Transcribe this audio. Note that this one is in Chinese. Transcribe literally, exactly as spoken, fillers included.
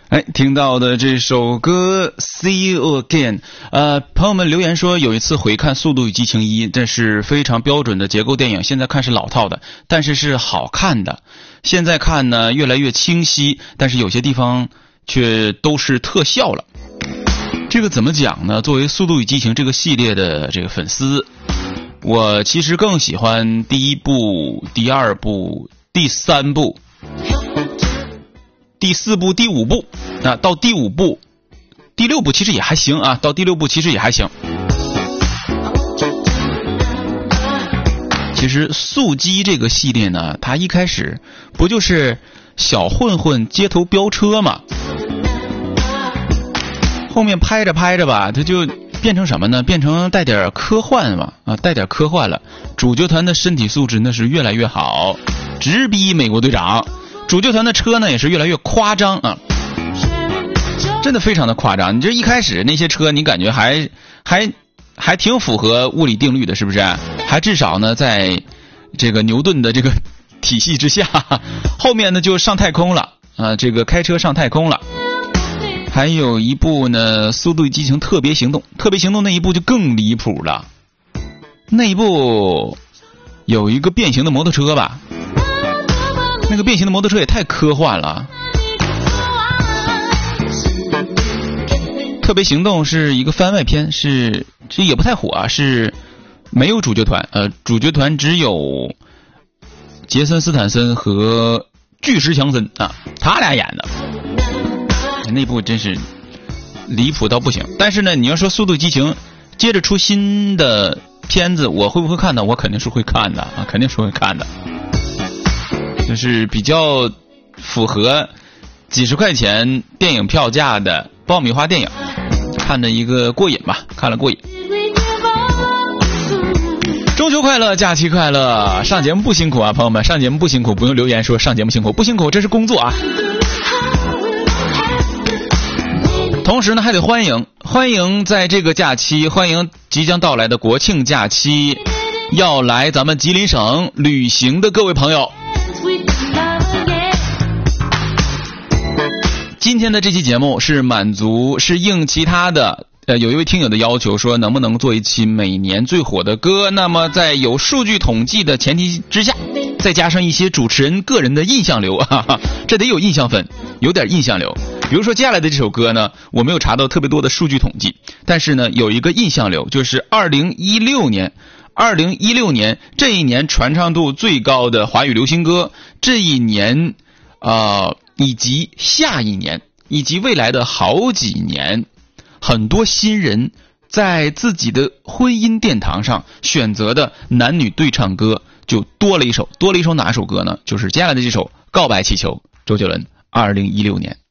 哎，听到的这首歌 See You Again， 呃，朋友们留言说有一次回看《速度与激情一》，这是非常标准的结构电影，现在看是老套的，但是是好看的。现在看呢越来越清晰，但是有些地方却都是特效了。这个怎么讲呢？作为《速度与激情》这个系列的这个粉丝，我其实更喜欢第一部、第二部、第三部、第四部、第五部。那到第五部、第六部其实也还行啊，到第六部其实也还行。其实速激这个系列呢，它一开始不就是小混混街头飙车嘛？后面拍着拍着吧，它就变成什么呢？变成带点科幻嘛，啊，带点科幻了。主角团的身体素质那是越来越好，直逼美国队长。主角团的车呢也是越来越夸张啊。真的非常的夸张，你这一开始那些车，你感觉还还还挺符合物理定律的，是不是？还至少呢，在这个牛顿的这个体系之下，后面呢就上太空了啊，这个开车上太空了。还有一部呢，《速度与激情：特别行动》，特别行动那一部就更离谱了，那一部有一个变形的摩托车吧，那个变形的摩托车也太科幻了。特别行动是一个番外篇，是这也不太火啊，是没有主角团，呃，主角团只有杰森斯坦森和巨石强森啊，他俩演的，那部真是离谱到不行。但是呢，你要说速度激情接着出新的片子，我会不会看呢？我肯定是会看的啊，肯定是会看的，就是比较符合几十块钱电影票价的爆米花电影，看着一个过瘾吧，看了过瘾。中秋快乐，假期快乐，上节目不辛苦啊，朋友们，上节目不辛苦，不用留言说上节目辛苦，不辛苦，这是工作啊。同时呢，还得欢迎欢迎在这个假期，欢迎即将到来的国庆假期要来咱们吉林省旅行的各位朋友。今天的这期节目是满足是应其他的呃有一位听友的要求，说能不能做一期每年最火的歌，那么在有数据统计的前提之下，再加上一些主持人个人的印象流，哈哈，这得有印象分，有点印象流。比如说接下来的这首歌呢，我没有查到特别多的数据统计，但是呢有一个印象流，就是二零一六年二零一六年这一年传唱度最高的华语流行歌，这一年呃以及下一年以及未来的好几年，很多新人在自己的婚姻殿堂上选择的男女对唱歌就多了一首，多了一首哪首歌呢？就是接下来的这首《告白气球》，周杰伦二零一六年。